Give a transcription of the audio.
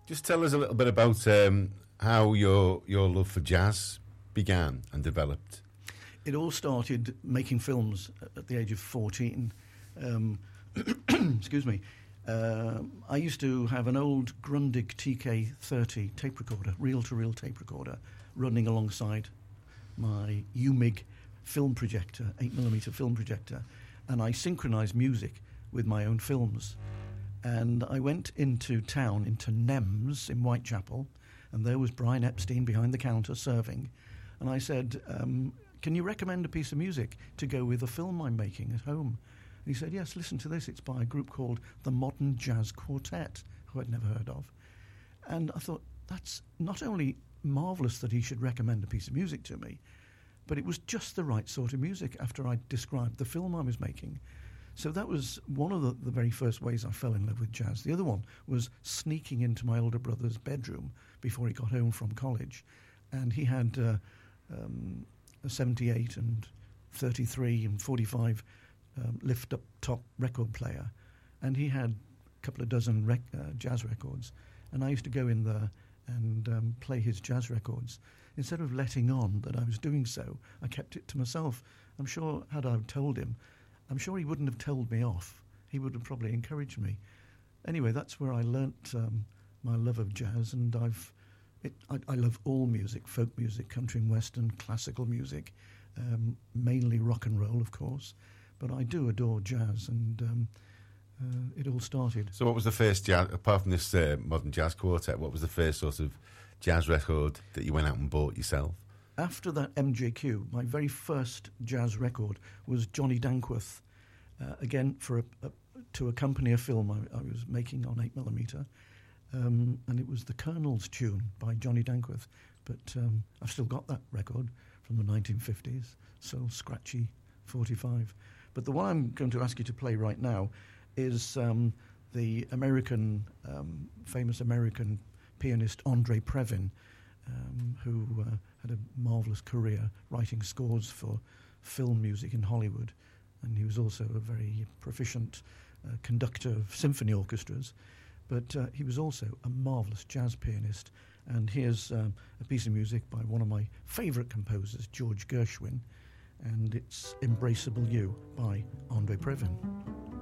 Just tell us a little bit about how your love for jazz began and developed. It all started making films at the age of 14. Excuse me. I used to have an old Grundig TK30 tape recorder, reel-to-reel tape recorder, running alongside my UMIG film projector, 8mm film projector, and I synchronised music with my own films. And I went into town, into Nems in Whitechapel, and there was Brian Epstein behind the counter serving. And I said, can you recommend a piece of music to go with a film I'm making at home? And he said, yes, listen to this. It's by a group called the Modern Jazz Quartet, who I'd never heard of. And I thought, that's not only marvellous that he should recommend a piece of music to me, but it was just the right sort of music after I described the film I was making. So that was one of the very first ways I fell in love with jazz. The other one was sneaking into my older brother's bedroom before he got home from college. And he had a 78 and 33 and 45 lift-up top record player. And he had a couple of dozen jazz records. And I used to go in there and play his jazz records. Instead of letting on that I was doing so, I kept it to myself. I'm sure had I told him, I'm sure he wouldn't have told me off. He would have probably encouraged me. Anyway, that's where I learnt my love of jazz, and I love all music, folk music, country and western, classical music, mainly rock and roll, of course. But I do adore jazz, and it all started. So what was the first jazz, apart from this Modern Jazz Quartet, what was the first sort of jazz record that you went out and bought yourself? After that MJQ, my very first jazz record was Johnny Dankworth, again to accompany a film I was making on 8mm, and it was the Colonel's Tune by Johnny Dankworth. But I've still got that record from the 1950s, so scratchy 45. But the one I'm going to ask you to play right now is the famous American pianist Andre Previn, who had a marvellous career writing scores for film music in Hollywood. And he was also a very proficient conductor of symphony orchestras. But he was also a marvellous jazz pianist. And here's a piece of music by one of my favourite composers, George Gershwin. And it's Embraceable You by Andre Previn.